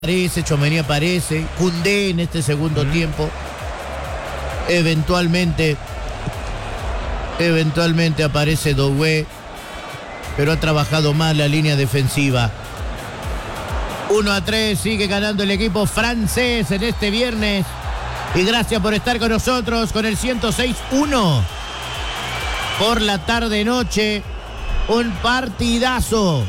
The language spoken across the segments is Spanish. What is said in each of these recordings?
aparece, Tchouaméni aparece, Koundé en este segundo tiempo. Eventualmente aparece Doué, pero ha trabajado mal la línea defensiva. 1-3, sigue ganando el equipo francés en este viernes. Y gracias por estar con nosotros con el 106.1 por la tarde-noche. Un partidazo.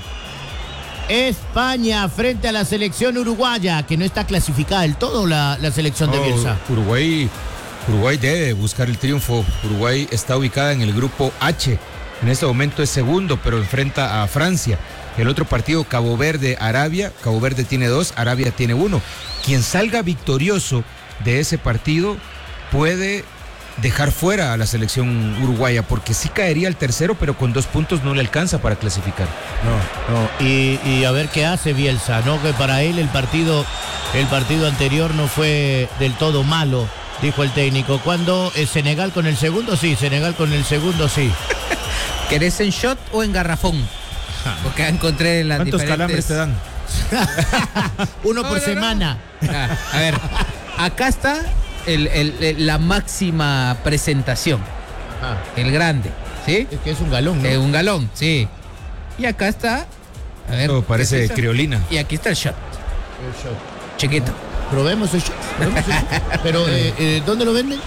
España frente a la selección uruguaya, que no está clasificada del todo la selección de Bielsa. Uruguay debe buscar el triunfo. Uruguay está ubicada en el grupo H. En este momento es segundo, pero enfrenta a Francia. El otro partido, Cabo Verde, Arabia. Cabo Verde tiene 2, Arabia tiene 1. Quien salga victorioso de ese partido puede dejar fuera a la selección uruguaya, porque sí caería el tercero, pero con 2 puntos no le alcanza para clasificar. No. Y a ver qué hace Bielsa, ¿no? Que para él el partido anterior no fue del todo malo, dijo el técnico. ¿Cuándo? ¿Senegal con el segundo? Sí, Senegal con el segundo, sí. ¿Querés en shot o en garrafón? Porque encontré las ¿Cuántos diferentes... calambres te dan? Uno por semana. A ver, acá está la máxima presentación. El grande, ¿sí? Es que es un galón, ¿no? Es un galón, sí. Y acá está... A ver, Eso parece criolina. Y aquí está el shot. El shot. Chiquito. Probemos el shot. Pero, ¿dónde lo venden?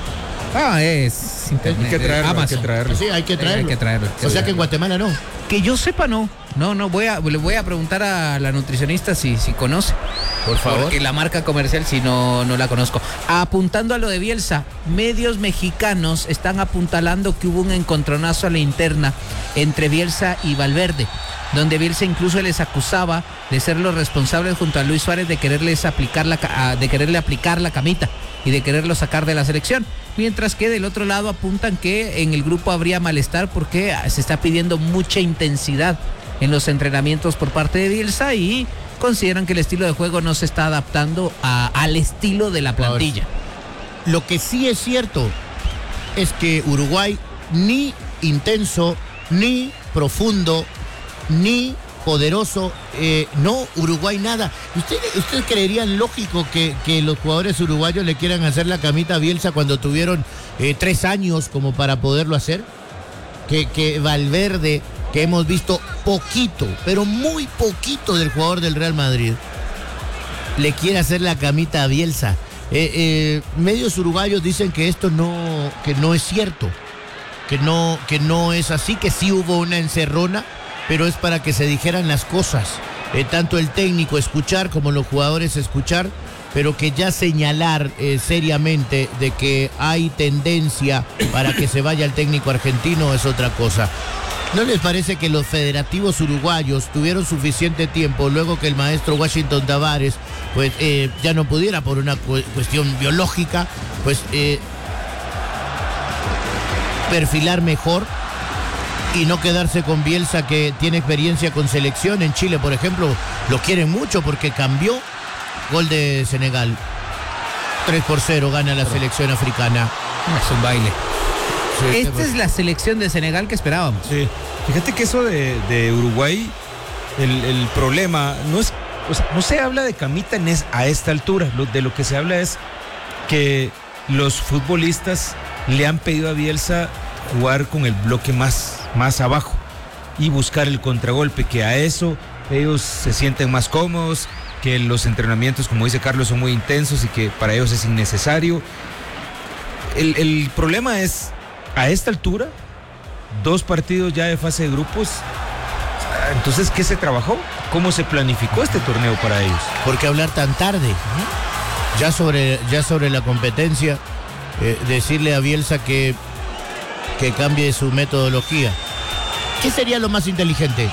Es internet. Hay que traerlo, Amazon. hay que traerlo. Sí, hay que traerlo. Hay que traerlo. O sea que en Guatemala no. Que yo sepa, no. No, le voy a preguntar a la nutricionista si conoce. Por favor. Porque la marca comercial si no la conozco. Apuntando a lo de Bielsa, medios mexicanos están apuntalando que hubo un encontronazo a la interna entre Bielsa y Valverde, donde Bielsa incluso les acusaba de ser los responsables junto a Luis Suárez de quererle aplicar la camita y de quererlo sacar de la selección. Mientras que del otro lado apuntan que en el grupo habría malestar porque se está pidiendo mucha intensidad en los entrenamientos por parte de Bielsa y consideran que el estilo de juego no se está adaptando al estilo de la plantilla. Lo que sí es cierto es que Uruguay ni intenso, ni profundo, ni poderoso, no, Uruguay nada. ¿Ustedes creerían lógico que los jugadores uruguayos le quieran hacer la camita a Bielsa cuando tuvieron 3 años como para poderlo hacer? Que Valverde, que hemos visto poquito, pero muy poquito del jugador del Real Madrid, le quiere hacer la camita a Bielsa. Medios uruguayos dicen que esto no es cierto, que no es así, que sí hubo una encerrona, pero es para que se dijeran las cosas, tanto el técnico escuchar como los jugadores escuchar, pero que ya señalar seriamente de que hay tendencia para que se vaya el técnico argentino es otra cosa. ¿No les parece que los federativos uruguayos tuvieron suficiente tiempo luego que el maestro Washington Tavares pues ya no pudiera por una cuestión biológica pues perfilar mejor y no quedarse con Bielsa, que tiene experiencia con selección? En Chile, por ejemplo, lo quieren mucho porque cambió. Gol de Senegal. 3-0 gana la selección africana. Es un baile. Sí, Esta es la selección de Senegal que esperábamos. Sí. Fíjate que eso de Uruguay, el problema no es, o sea, no se habla de camita a esta altura. De lo que se habla es que los futbolistas le han pedido a Bielsa jugar con el bloque más abajo y buscar el contragolpe, que a eso ellos se sienten más cómodos, que los entrenamientos, como dice Carlos, son muy intensos y que para ellos es innecesario. El problema es, a esta altura, 2 partidos ya de fase de grupos. Entonces, ¿qué se trabajó? ¿Cómo se planificó este torneo para ellos? ¿Por qué hablar tan tarde? Ya sobre la competencia, decirle a Bielsa que cambie su metodología. ¿Qué sería lo más inteligente?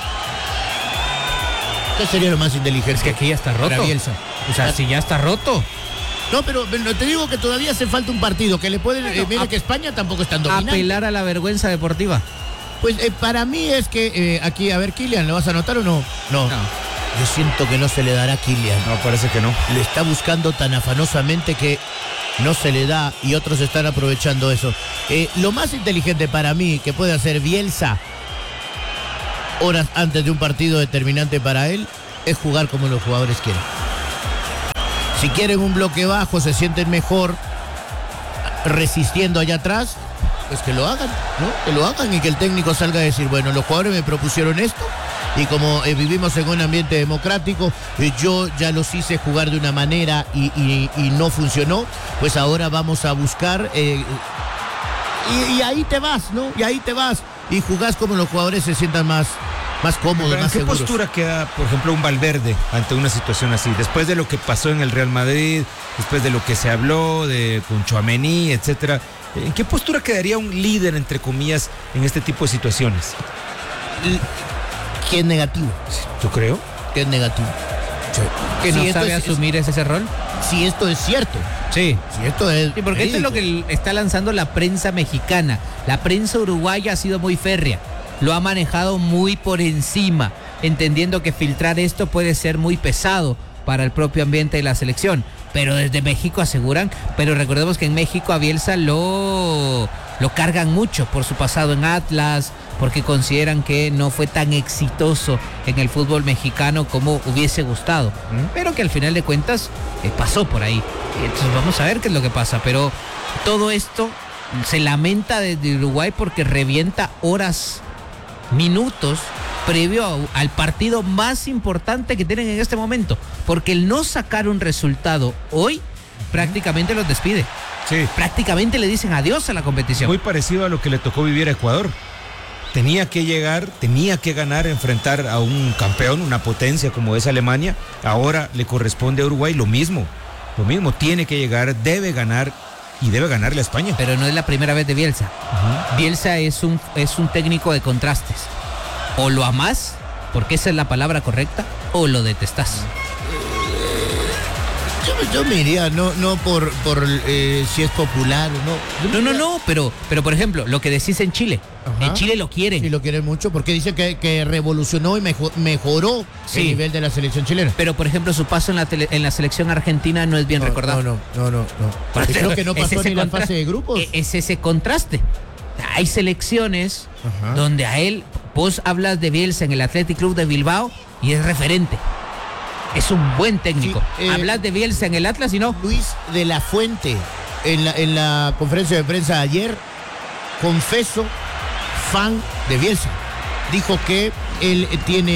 ¿Qué sería lo más inteligente? Es que aquí ya está roto. Para Bielsa. O sea, si ya está roto. No, pero te digo que todavía hace falta un partido, que le pueden... mira que España tampoco es tan dominante. Apelar a la vergüenza deportiva. Pues para mí es que aquí, a ver, Kylian, ¿le vas a anotar o no? No. Yo siento que no se le dará a Kylian. No, parece que no. Le está buscando tan afanosamente que no se le da y otros están aprovechando eso. Lo más inteligente para mí que puede hacer Bielsa horas antes de un partido determinante para él es jugar como los jugadores quieren. Si quieren un bloque bajo, se sienten mejor resistiendo allá atrás, pues que lo hagan, ¿no? Que lo hagan y que el técnico salga a decir, bueno, los jugadores me propusieron esto y como vivimos en un ambiente democrático, yo ya los hice jugar de una manera y no funcionó, pues ahora vamos a buscar y ahí te vas, ¿no? Y ahí te vas y jugás como los jugadores se sientan más cómodos, más ¿En qué seguros. postura queda, por ejemplo, un Valverde ante una situación así? Después de lo que pasó en el Real Madrid, después de lo que se habló con Tchouaméni, etcétera, ¿en qué postura quedaría un líder, entre comillas, en este tipo de situaciones? Que es negativo. ¿Yo creo? Que es negativo. Que Si no esto sabe es- asumir ese rol. Si esto es cierto. Sí. Si esto es. Sí, porque esto es lo verídico. que está lanzando la prensa mexicana. La prensa uruguaya ha sido muy férrea. Lo ha manejado muy por encima, entendiendo que filtrar esto puede ser muy pesado para el propio ambiente de la selección. Pero desde México aseguran, pero recordemos que en México a Bielsa lo cargan mucho por su pasado en Atlas, porque consideran que no fue tan exitoso en el fútbol mexicano como hubiese gustado. Pero que al final de cuentas pasó por ahí. Entonces vamos a ver qué es lo que pasa. Pero todo esto se lamenta desde Uruguay porque revienta horas, minutos previo al partido más importante que tienen en este momento, porque el no sacar un resultado hoy prácticamente los despide, Sí. prácticamente le dicen adiós a la competición. Muy parecido a lo que le tocó vivir a Ecuador. Tenía que llegar, tenía que ganar, enfrentar a un campeón, una potencia como es Alemania. Ahora le corresponde a Uruguay lo mismo, tiene que llegar, debe ganar y debe ganarle a España. Pero no es la primera vez de Bielsa. Bielsa es un técnico de contrastes. O lo amás, porque esa es la palabra correcta, o lo detestás. Yo me iría, no por si es popular o no. No, pero por ejemplo, lo que decís en Chile. Ajá. En Chile lo quieren. Sí, lo quieren mucho porque dice que revolucionó y mejoró Sí. el nivel de la selección chilena. Pero por ejemplo, su paso en la selección argentina no es bien recordado. No. Porque creo que no Es pasó ese ni la contra- fase de grupos. Es ese contraste. Hay selecciones Ajá. donde a él, vos hablas de Bielsa en el Athletic Club de Bilbao y es referente. Es un buen técnico. Sí, Hablas de Bielsa en el Atlas y no. Luis de la Fuente, en la conferencia de prensa de ayer, confeso, fan de Bielsa. Dijo que él tiene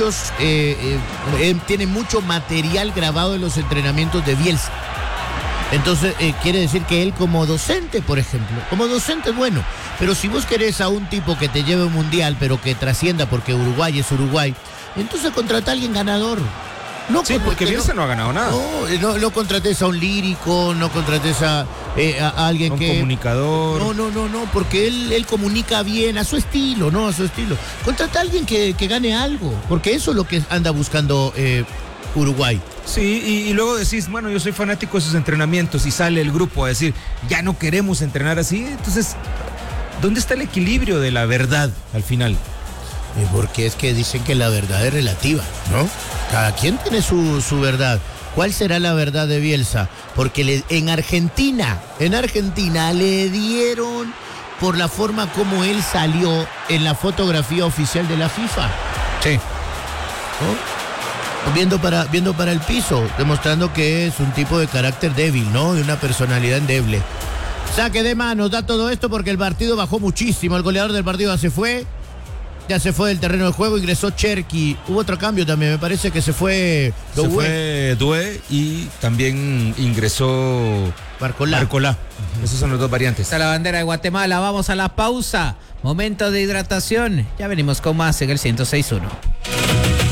tiene mucho material grabado en los entrenamientos de Bielsa. Entonces, quiere decir que él como docente, por ejemplo, como docente es bueno, pero si vos querés a un tipo que te lleve un mundial, pero que trascienda porque Uruguay es Uruguay, entonces contrata a alguien ganador. No, Sí, porque Bielsa no ha ganado nada. No contrates a un lírico, no contrates a alguien Un que... comunicador. No, porque él comunica bien, a su estilo, ¿no? A su estilo. Contrata a alguien que gane algo, porque eso es lo que anda buscando Uruguay. Sí, y luego decís, bueno, yo soy fanático de sus entrenamientos y sale el grupo a decir, ya no queremos entrenar así. Entonces, ¿dónde está el equilibrio de la verdad al final? Porque es que dicen que la verdad es relativa, ¿no? Cada quien tiene su verdad. ¿Cuál será la verdad de Bielsa? Porque en Argentina le dieron por la forma como él salió en la fotografía oficial de la FIFA, Sí. ¿no? Viendo para el piso, demostrando que es un tipo de carácter débil, ¿no? De una personalidad endeble. Saque de manos, da todo esto porque el partido bajó muchísimo. El goleador del partido ya se fue del terreno de juego, ingresó Cherki. Hubo otro cambio también, me parece que se fue Doué y también ingresó Barcolá. Esas son las dos variantes. Está la bandera de Guatemala. Vamos a la pausa. Momento de hidratación. Ya venimos con más en el 106.1.